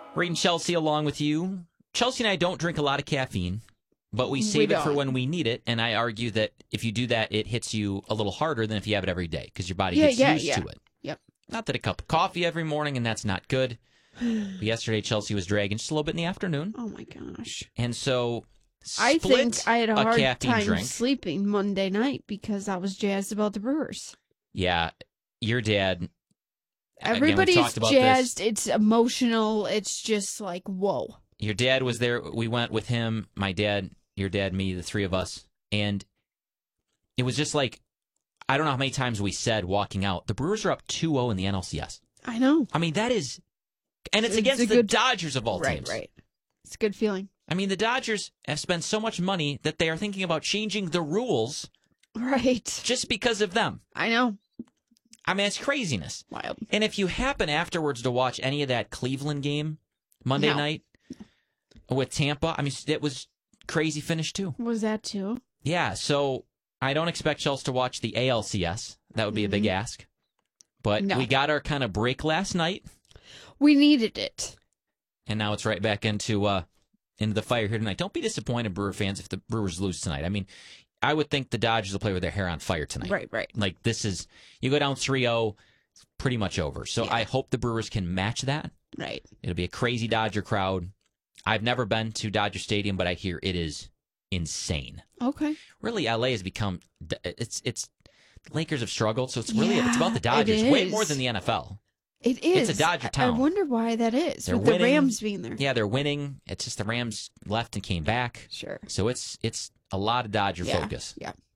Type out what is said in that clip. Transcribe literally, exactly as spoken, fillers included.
Reading Chelsea along with you. Chelsea and I don't drink a lot of caffeine, but we save We it for don't. when we need it. And I argue that if you do that, it hits you a little harder than if you have it every day because your body Yeah, gets yeah, used yeah. to it. Yep. Not that a cup of coffee every morning, and that's not good. But yesterday, Chelsea was dragging just a little bit in the afternoon. Oh, my gosh. And so, I split think I had a a hard caffeine time drink. sleeping Monday night because I was jazzed about the Brewers. Yeah, your dad. again, we Everybody's talked about jazzed. this. It's emotional. It's just like, whoa. Your dad was there. We went with him, my dad, your dad, me, the three of us. And it was just like, I don't know how many times we said walking out, the Brewers are up two oh in the N L C S. I know. I mean, that is, and it's, It's against a the good- Dodgers of all Right, teams. right. It's a good feeling. I mean, the Dodgers have spent so much money that they are thinking about changing the rules Right. just because of them. I know. I mean, it's craziness. Wild. And if you happen afterwards to watch any of that Cleveland game Monday No. night with Tampa, I mean, it was crazy finish too. Was that too? Yeah, so I don't expect Chelsea to watch the A L C S. That would be a big ask. But No. we got our kind of break last night, We needed it. and now it's right back into uh, into the fire here tonight. Don't be disappointed, Brewer fans, if the Brewers lose tonight. I mean, I would think the Dodgers will play with their hair on fire tonight. Right, right. Like, this is, you go down three oh, it's pretty much over. So Yeah. I hope the Brewers can match that. Right. It'll be a crazy Dodger crowd. I've never been to Dodger Stadium, but I hear it is insane. Okay. Really, L A has become, it's, it's, Lakers have struggled, so it's really, it's about the Yeah, it Dodgers, way is. more than the N F L. It is. It's a Dodger I- town. I wonder why that is. They're with winning. the Rams being there. Yeah, they're winning. It's just the Rams left and came back. Sure. So it's, it's a lot of Dodger Yeah. focus. Yeah.